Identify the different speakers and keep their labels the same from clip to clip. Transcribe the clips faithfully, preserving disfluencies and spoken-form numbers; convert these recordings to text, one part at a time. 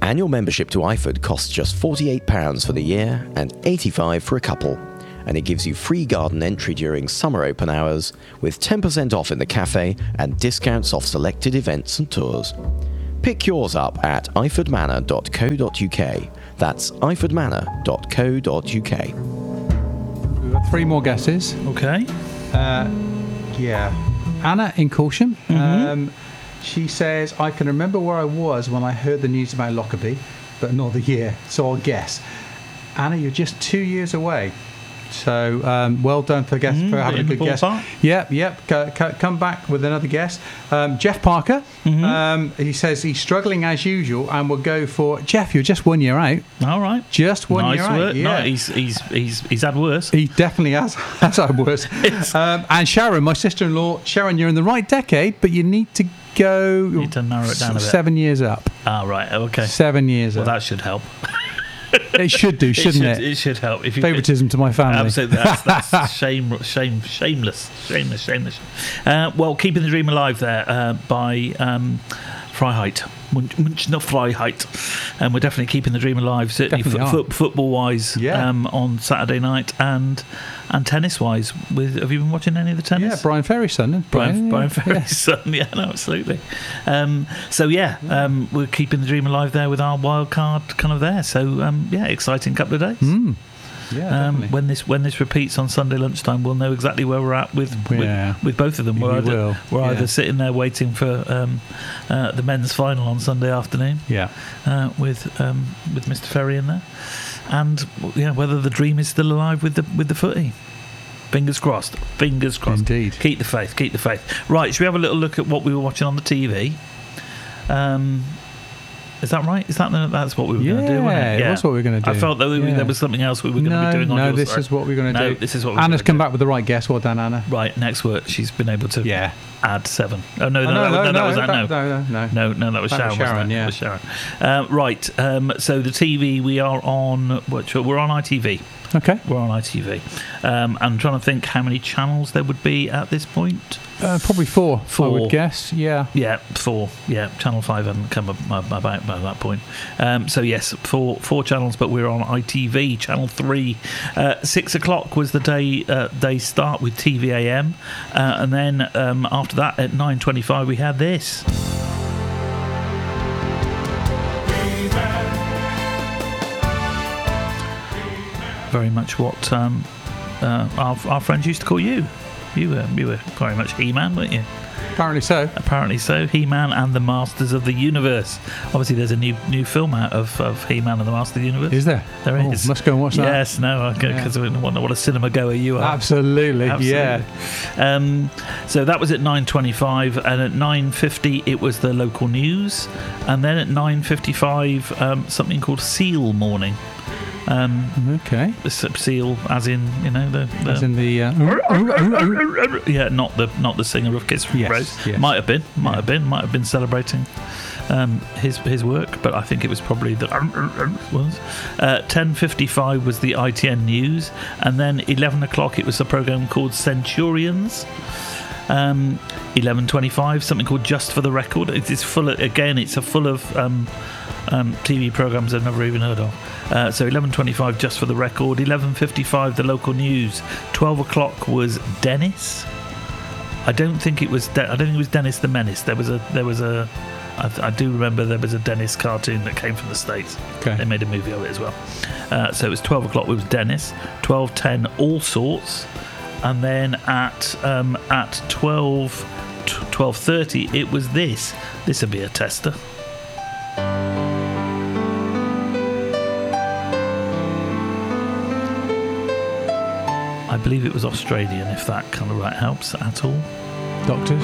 Speaker 1: Annual membership to I F O D costs just forty-eight pounds for the year and eighty-five pounds for a couple, and it gives you free garden entry during summer open hours with ten percent off in the cafe and discounts off selected events and tours. Pick yours up at iford manor dot co dot uk. That's iford manor dot co dot uk.
Speaker 2: We've got three more guesses.
Speaker 3: Okay.
Speaker 2: Uh, yeah. Anna in Corsham.
Speaker 3: Mm-hmm.
Speaker 2: Um, she says, I can remember where I was when I heard the news about Lockerbie, but not the year, so I'll guess. Anna, you're just two years away. So um, well done for guess
Speaker 3: Mm,
Speaker 2: for having a
Speaker 3: in the
Speaker 2: good guess.
Speaker 3: ballpark.
Speaker 2: Yep, yep. C- c- come back with another guess. Um, Jeff Parker.
Speaker 3: Mm-hmm.
Speaker 2: Um, he says he's struggling as usual, and will go for Jeff. You're just one year out.
Speaker 3: All right.
Speaker 2: Just one
Speaker 3: nice
Speaker 2: year out.
Speaker 3: work.
Speaker 2: Yeah.
Speaker 3: No, he's he's he's he's had worse.
Speaker 2: He definitely has. That's how it was. Um, and Sharon, my sister-in-law. Sharon, you're in the right decade, but you need to go.
Speaker 3: You need to narrow it down a bit.
Speaker 2: Seven years up.
Speaker 3: Ah, right. Okay.
Speaker 2: Seven years
Speaker 3: Well,
Speaker 2: up.
Speaker 3: that should help.
Speaker 2: It should do, shouldn't
Speaker 3: it? Should,
Speaker 2: it?
Speaker 3: it should help. If you
Speaker 2: Favoritism to my family.
Speaker 3: Absolutely, that's, that's shame, shame, shameless, shameless, shameless. Uh, well, keeping the dream alive there uh, by um, Freiheit, Münchner Freiheit, and we're definitely keeping the dream alive. Certainly,
Speaker 2: Definitely
Speaker 3: f- f- football-wise,
Speaker 2: Yeah.
Speaker 3: um, on Saturday night, and and tennis-wise. With have you been watching any of the tennis?
Speaker 2: Yeah, Brian Ferry's son. isn't it?
Speaker 3: Brian,
Speaker 2: yeah.
Speaker 3: Brian Ferry's son, yeah, no, absolutely. Um, so yeah, um, we're keeping the dream alive there with our wild card kind of there. So um, yeah, exciting couple of days.
Speaker 2: Mm. Yeah,
Speaker 3: Um,
Speaker 2: definitely.
Speaker 3: when this when this repeats on Sunday lunchtime, we'll know exactly where we're at with
Speaker 2: Yeah.
Speaker 3: with, with both of them. We're
Speaker 2: We
Speaker 3: either
Speaker 2: will,
Speaker 3: we're
Speaker 2: yeah.
Speaker 3: either sitting there waiting for um, uh, the men's final on Sunday afternoon
Speaker 2: Yeah.
Speaker 3: uh, with um, with Mister Ferry in there, and yeah, whether the dream is still alive with the with the footy. Fingers crossed. Fingers crossed.
Speaker 2: Indeed.
Speaker 3: Keep the faith. Keep the faith. Right. Should we have a little look at what we were watching on the T V? Um, is that right? Is that the, that's what we were going to do? Wasn't
Speaker 2: Yeah,
Speaker 3: it?
Speaker 2: it was what we were gonna
Speaker 3: I
Speaker 2: do.
Speaker 3: felt that we,
Speaker 2: Yeah.
Speaker 3: there was something else we were going to
Speaker 2: no,
Speaker 3: be doing on
Speaker 2: no,
Speaker 3: your
Speaker 2: this
Speaker 3: side.
Speaker 2: is what we're going to
Speaker 3: No,
Speaker 2: do.
Speaker 3: this is what we're
Speaker 2: Anna's
Speaker 3: gonna
Speaker 2: come
Speaker 3: do.
Speaker 2: back with the right guess. Well done, Anna.
Speaker 3: Right, next work she's been able to
Speaker 2: Yeah.
Speaker 3: add seven. Oh no, no,
Speaker 2: Oh,
Speaker 3: that,
Speaker 2: no,
Speaker 3: no,
Speaker 2: no,
Speaker 3: that was
Speaker 2: no,
Speaker 3: that. No,
Speaker 2: no, no, no.
Speaker 3: no, no, that was
Speaker 2: That
Speaker 3: Sharon.
Speaker 2: was
Speaker 3: wasn't
Speaker 2: Sharon,
Speaker 3: it?
Speaker 2: yeah.
Speaker 3: That was Sharon. Uh, right. Um, so the T V, we are on. Which, we're on I T V.
Speaker 2: Okay.
Speaker 3: We're on I T V. Um, I'm trying to think how many channels there would be at this point.
Speaker 2: Uh, probably four,
Speaker 3: Four.
Speaker 2: I would guess. Yeah.
Speaker 3: Yeah, four. Yeah, Channel Five hadn't come ab- ab- about by that point. Um, so yes, four four channels, but we're on I T V, Channel Three. Uh, six o'clock was the day uh, day start with T V A M, uh, and then um, after that at nine twenty-five we had this. Very much what um, uh, our our friends used to call you. You were you were very much He-Man, weren't you?
Speaker 2: Apparently so.
Speaker 3: Apparently so. He-Man and the Masters of the Universe. Obviously, there's a new new film out of, of He-Man and the Masters of the Universe.
Speaker 2: Is there?
Speaker 3: There
Speaker 2: Oh,
Speaker 3: is.
Speaker 2: must go and watch that.
Speaker 3: Yes, no, because I wonder what a cinema goer you are.
Speaker 2: Absolutely. Yeah.
Speaker 3: Absolutely. Um, so that was at nine twenty-five, and at nine fifty it was the local news, and then at nine fifty-five um, something called Seal Morning. Um,
Speaker 2: Okay.
Speaker 3: the seal, as in you know the, the
Speaker 2: As in the. Uh,
Speaker 3: yeah, not the not the singer of Kiss from
Speaker 2: Yes,
Speaker 3: Rose.
Speaker 2: yes.
Speaker 3: Might have been, might
Speaker 2: Yeah.
Speaker 3: have been, might have been celebrating um, his his work, but I think it was probably the ones. Uh, ten fifty-five was the I T N news, and then eleven o'clock it was a program called Centurions. Um, eleven twenty-five, something called Just for the Record. It is full of, again, it's a full of um, um, T V programs I've never even heard of. Uh, so eleven twenty-five, Just for the Record. eleven fifty-five, the local news. twelve o'clock was Dennis. I don't think it was. De- I don't think it was Dennis the Menace. There was a. There was a. I, th- I do remember there was a Dennis cartoon that came from the States.
Speaker 2: Okay.
Speaker 3: They made a movie of it as well. Uh, so it was twelve o'clock. It was Dennis. twelve ten, All Sorts. And then at um, at twelve twelve thirty it was this. This would be a tester. I believe it was Australian, if that kind of right helps at all.
Speaker 2: Doctors.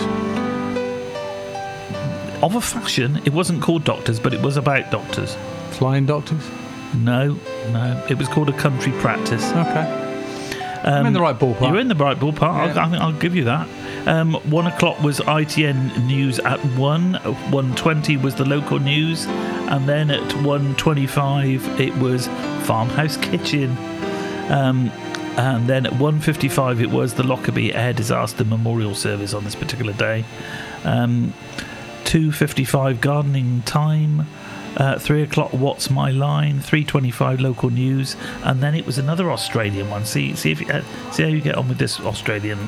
Speaker 3: Of a fashion, it wasn't called Doctors, but it was about doctors.
Speaker 2: Flying doctors.
Speaker 3: No, no, it was called A Country Practice.
Speaker 2: Okay.
Speaker 3: Um,
Speaker 2: I'm in the right ballpark.
Speaker 3: You're in the right ballpark.
Speaker 2: Yeah.
Speaker 3: I'll, I think I'll give you that. Um, one o'clock was I T N news at one. One twenty was the local news, and then at one twenty-five it was Farmhouse Kitchen. Um, and then at one fifty-five it was the Lockerbie Air Disaster Memorial Service on this particular day. Um, two fifty-five Gardening Time. Uh, three o'clock, What's My Line? Three twenty-five, local news, and then it was another Australian one. See, see if you, uh, see how you get on with this Australian.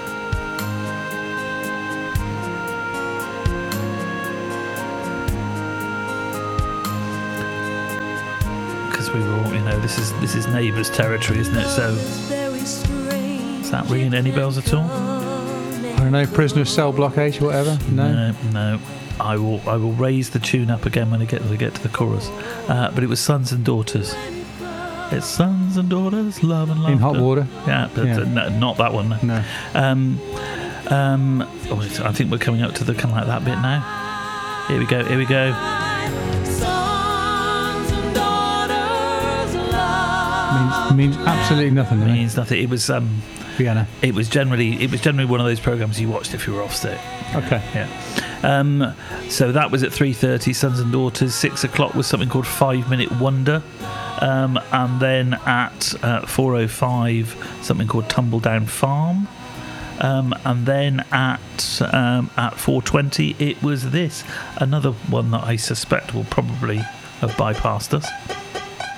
Speaker 3: Because we were all, you know, this is this is neighbours' territory, isn't it? So, is that ringing any bells at all?
Speaker 2: I don't know, prisoner cell blockage or whatever. No,
Speaker 3: no. no. I will I will raise the tune up again when I get to get to the chorus. Uh, but it was Sons and Daughters. It's Sons and Daughters, Love and Laughter.
Speaker 2: In Hot Water.
Speaker 3: Yeah, but
Speaker 2: yeah.
Speaker 3: Uh, no, not that one.
Speaker 2: No.
Speaker 3: Um, um, oh, I think we're coming up to the kind of like that bit now. Here we go. Here we go.
Speaker 4: Sons and daughters, love.
Speaker 2: Means, means absolutely nothing.
Speaker 3: It
Speaker 2: Right?
Speaker 3: means nothing. It was um,
Speaker 2: Vienna.
Speaker 3: It was generally it was generally one of those programs you watched if you were off sick.
Speaker 2: Okay.
Speaker 3: Yeah. Um, so that was at three thirty, Sons and Daughters. Six o'clock was something called Five Minute Wonder. Um, and then at uh, four oh five, something called Tumbledown Farm. Um, and then at um, at four twenty, it was this. Another one that I suspect will probably have bypassed us.